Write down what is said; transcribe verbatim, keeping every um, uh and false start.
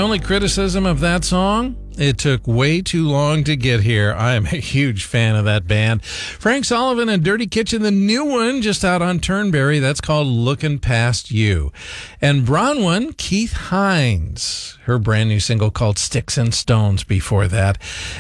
only criticism of that song, it took way too long to get here. I am a huge fan of that band. Frank Sullivan and Dirty Kitchen, the new one just out on Turnberry. That's called Looking Past You. And Bronwyn, Keith Hines, her brand new single called Sticks and Stones before that.